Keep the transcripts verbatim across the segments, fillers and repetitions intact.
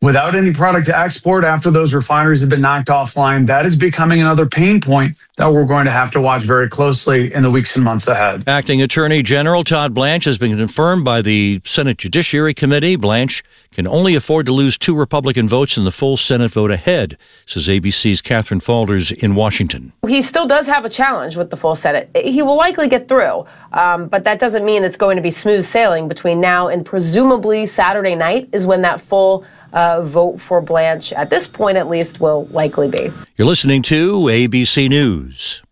without any product to export after those refineries have been knocked offline. That is becoming another pain point that we're going to have to watch very closely in the weeks and months ahead. Acting Attorney General Todd Blanche has been confirmed by the Senate Judiciary Committee. Blanche can only afford to lose two Republican votes in the full Senate vote ahead, says A B C's Catherine Falders in Washington. He still does have a challenge with the full Senate. He will likely get through, um, but that doesn't mean it's going to be smooth sailing between now and presumably Saturday night is when that full Uh, vote for Blanche, at this point at least, will likely be. You're listening to A B C News.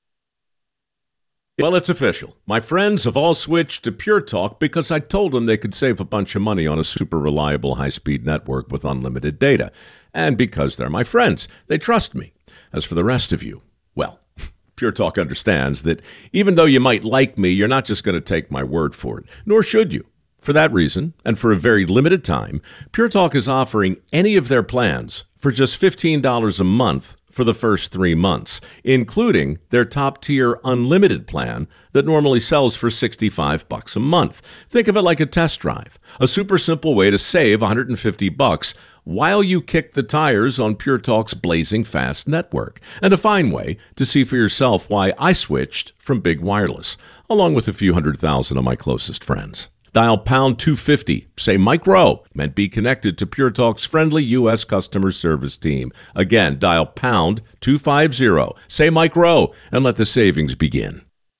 Well, it's official. My friends have all switched to Pure Talk because I told them they could save a bunch of money on a super reliable high-speed network with unlimited data. And because they're my friends, they trust me. As for the rest of you, well, Pure Talk understands that even though you might like me, you're not just going to take my word for it, nor should you. For that reason, and for a very limited time, Pure Talk is offering any of their plans for just fifteen dollars a month for the first three months, including their top-tier unlimited plan that normally sells for sixty-five bucks a month. Think of it like a test drive, a super simple way to save one hundred fifty bucks while you kick the tires on Pure Talk's blazing fast network, and a fine way to see for yourself why I switched from Big Wireless, along with a few hundred thousand of my closest friends. Dial pound two fifty, say Mike Rowe, and be connected to Pure Talk's friendly U S customer service team. Again, dial pound two fifty, say Mike Rowe, and let the savings begin.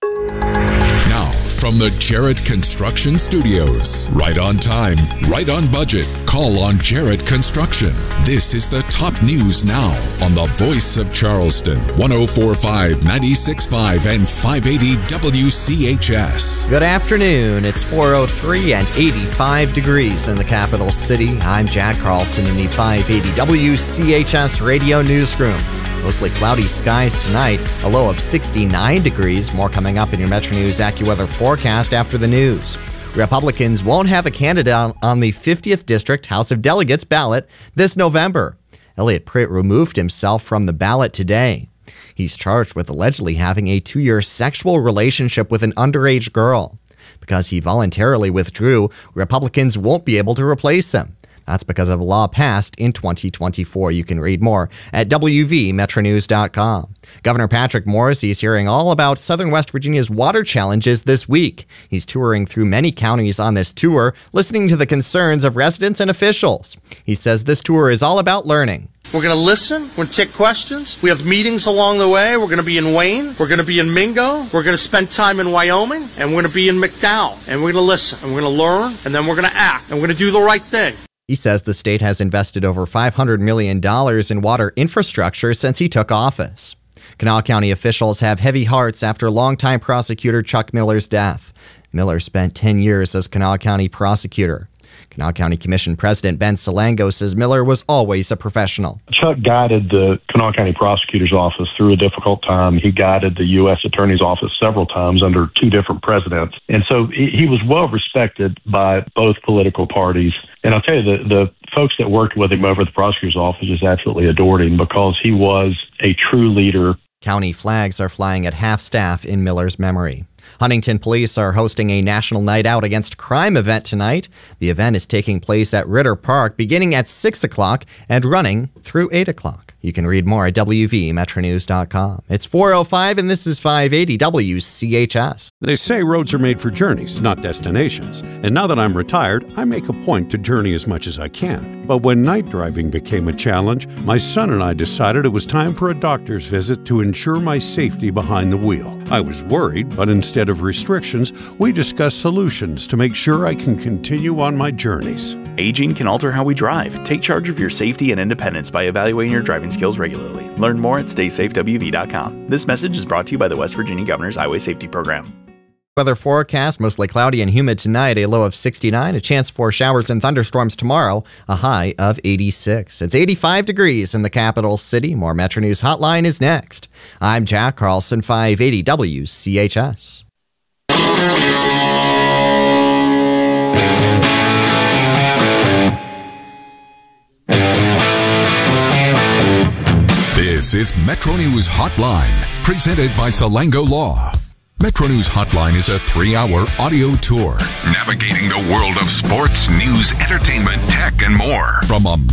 Now, from the Jarrett Construction Studios, right on time, right on budget. Call on Jarrett Construction. This is the top news now on the voice of Charleston, one oh four point five, ninety-six point five, and five eighty W C H S. Good afternoon. It's four oh three and eighty-five degrees in the capital city. I'm Jack Carlson in the five eighty W C H S radio newsroom. Mostly cloudy skies tonight, a low of sixty-nine degrees. More coming up in your Metro News AccuWeather forecast after the news. Republicans won't have a candidate on, on the fiftieth District House of Delegates ballot this November. Elliot Pritt removed himself from the ballot today. He's charged with allegedly having a two-year sexual relationship with an underage girl. Because he voluntarily withdrew, Republicans won't be able to replace him. That's because of a law passed in twenty twenty-four. You can read more at W V metro news dot com. Governor Patrick Morrisey is hearing all about Southern West Virginia's water challenges this week. He's touring through many counties on this tour, listening to the concerns of residents and officials. He says this tour is all about learning. We're going to listen. We're going to take questions. We have meetings along the way. We're going to be in Wayne. We're going to be in Mingo. We're going to spend time in Wyoming. And we're going to be in McDowell. And we're going to listen. And we're going to learn. And then we're going to act. And we're going to do the right thing. He says the state has invested over five hundred million dollars in water infrastructure since he took office. Kanawha County officials have heavy hearts after longtime prosecutor Chuck Miller's death. Miller spent ten years as Kanawha County prosecutor. Kanawha County Commission President Ben Salango says Miller was always a professional. Chuck guided the Kanawha County Prosecutor's Office through a difficult time. He guided the U S Attorney's Office several times under two different presidents. And so he, he was well respected by both political parties. And I'll tell you, the, the folks that worked with him over at the prosecutor's office just absolutely adored him because he was a true leader. County flags are flying at half-staff in Miller's memory. Huntington police are hosting a National Night Out Against Crime event tonight. The event is taking place at Ritter Park beginning at six o'clock and running through eight o'clock. You can read more at W V metro news dot com. It's four oh five and this is five eighty W C H S. They say roads are made for journeys, not destinations. And now that I'm retired, I make a point to journey as much as I can. But when night driving became a challenge, my son and I decided it was time for a doctor's visit to ensure my safety behind the wheel. I was worried, but instead of restrictions, we discussed solutions to make sure I can continue on my journeys. Aging can alter how we drive. Take charge of your safety and independence by evaluating your driving skills regularly. Learn more at stay safe W V dot com. This message is brought to you by the West Virginia Governor's Highway Safety Program. Weather forecast, mostly cloudy and humid tonight, a low of sixty-nine, a chance for showers and thunderstorms tomorrow, a high of eighty-six. It's eighty-five degrees in the capital city. More Metro News Hotline is next. I'm Jack Carlson, five eighty W C H S. This is Metro News Hotline, presented by Salango Law. Metro News Hotline is a three-hour audio tour navigating the world of sports, news, entertainment, tech, and more. From a